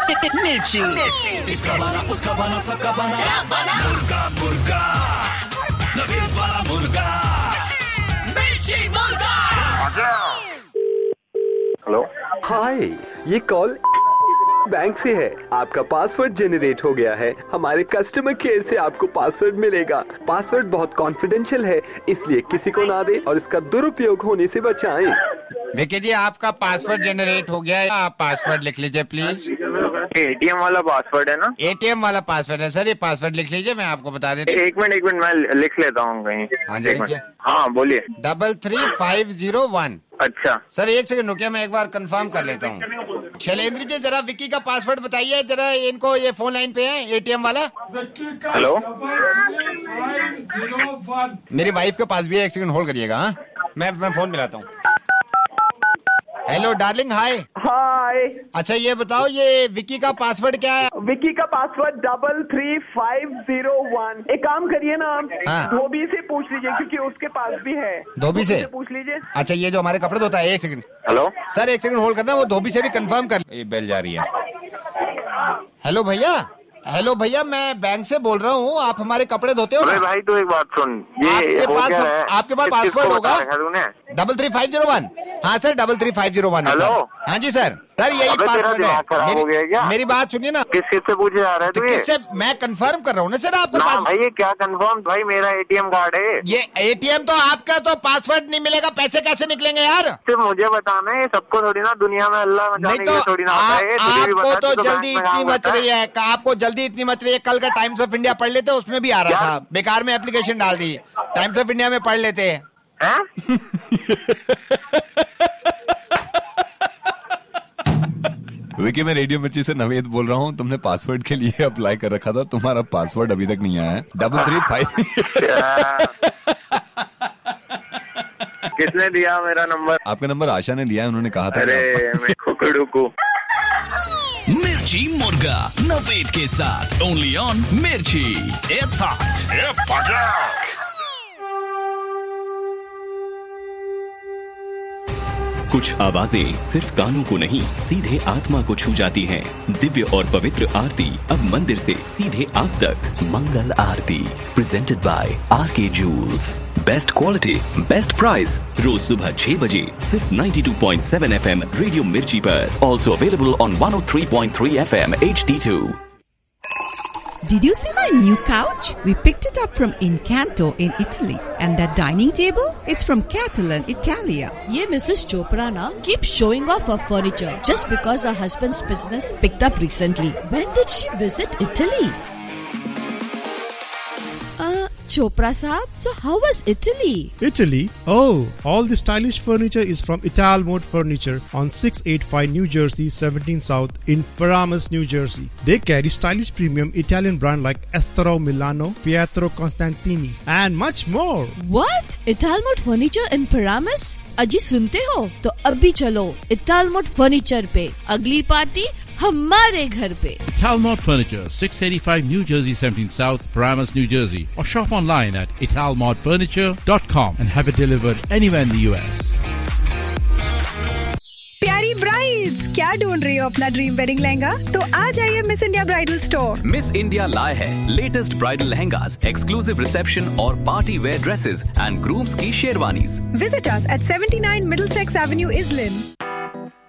मिर्ची। इसका बना, उसका बना, सबका बना, मुर्गा मुर्गा, नवीद वाला मुर्गा, मिर्ची मुर्गा। हेलो, हाय, ये कॉल बैंक से है। आपका पासवर्ड जनरेट हो गया है। हमारे कस्टमर केयर से आपको पासवर्ड मिलेगा। पासवर्ड बहुत कॉन्फिडेंशियल है, इसलिए किसी को ना दे और इसका दुरुपयोग होने से बचाएं। देखिए जी, आपका पासवर्ड जनरेट हो गया है। आप पासवर्ड लिख लीजिए प्लीज। एटीएम वाला पासवर्ड है ना? एटीएम वाला पासवर्ड है सर। ये पासवर्ड लिख लीजिए, मैं आपको बता देता हूँ। एक मिनट मैं लिख लेता हूँ कहीं। हाँ जी, लिखिए। हाँ बोलिए। 33501। अच्छा सर, एक सेकंड रुकिए, मैं एक बार कंफर्म कर लेता हूँ। शैलेंद्र जी, जरा विक्की का पासवर्ड बताइए जरा। इनको ये फोन लाइन पे है एटीएम वाला। हेलो, मेरी वाइफ के पास भी है, एक सेकंड होल्ड करिएगा। हाँ, मैं फोन मिलाता हूँ। हेलो डार्लिंग, हाय। हाय। अच्छा ये बताओ, ये विक्की का पासवर्ड क्या है? विक्की का पासवर्ड 33501। एक काम करिए ना, हाँ। धोबी से पूछ लीजिए क्योंकि उसके पास भी है। धोबी से पूछ लीजिए। अच्छा, ये जो हमारे कपड़े धोता है, एक सेकंड। हेलो सर, एक सेकंड होल्ड करना, वो धोबी से भी कंफर्म कर। ये बेल जा रही है। हेलो भैया, मैं बैंक से बोल रहा हूँ। आप हमारे कपड़े धोते हो ना? भाई तू एक बात सुन, ये आपके पास पासवर्ड होगा 33501। हाँ सर, 33501 है सर। हाँ जी सर, यही पासवर्ड है। मेरी बात सुनिए ना। किससे पूछे जा रहा है तू? किससे? मैं कंफर्म कर रहा हूँ ना सर आपके पास। भाई ये क्या कंफर्म? भाई मेरा एटीएम कार्ड है ये। एटीएम तो आपका, तो पासवर्ड नहीं मिलेगा, पैसे कैसे निकलेंगे यार? सिर्फ मुझे बताना है, सबको थोड़ी ना दुनिया में अल्लाह नहीं तो थोड़ी ना होता है। आपको तो जल्दी इतनी मच रही है, आपको जल्दी इतनी मच रही है। कल का टाइम्स ऑफ इंडिया पढ़ लेते, उसमें भी आ रहा था। बेकार में एप्लीकेशन डाल दी। टाइम्स ऑफ इंडिया में पढ़ लेते हैं। विकी, मैं रेडियो मिर्ची से नवेद बोल रहा हूँ। तुमने पासवर्ड के लिए अप्लाई कर रखा था, तुम्हारा पासवर्ड अभी तक नहीं आया है। 335। किसने दिया मेरा नंबर? आपका नंबर आशा ने दिया है, उन्होंने कहा था। अरे मैं कुकड़ू। मिर्ची मुर्गा नवेद के साथ ओनली ऑन मिर्ची। It's hot. कुछ आवाजें सिर्फ कानों को नहीं, सीधे आत्मा को छू जाती हैं। दिव्य और पवित्र आरती अब मंदिर से सीधे आप तक। मंगल आरती presented by R K joules. Best quality, best price. रोज सुबह 6 बजे सिर्फ 92.7 FM रेडियो मिर्ची पर। Also available on 103.3 FM HD2। Did you see my new couch? We picked it up from Incanto in Italy. And that dining table? It's from Catalan, Italia. ये Mrs. Chopra na keeps showing off her furniture just because her husband's business picked up recently. When did she visit Italy? Chopra Saab, so how was Italy? Italy? Oh, all the stylish furniture is from Italmode Furniture on 685 New Jersey, 17 South in Paramus, New Jersey. They carry stylish premium Italian brand like Estero Milano, Pietro Constantini and much more. What? Italmode Furniture in Paramus? अजी सुनते हो? तो अभी चलो Italmode Furniture पे। अगली party हमारे घर पे। Italmode Furniture, 685 New Jersey 17 South, Paramus, New Jersey, or shop online at italmodefurniture.com and have it delivered anywhere in the US. प्यारी ब्राइड्स, क्या ढूंढ रही हो अपना ड्रीम वेडिंग लहंगा? तो आ जाइए miss India bridal store. Miss India लाए है latest bridal lehengas, exclusive reception और party wear dresses and grooms की sherwanis. Visit us at 79 Middlesex Avenue, Islin.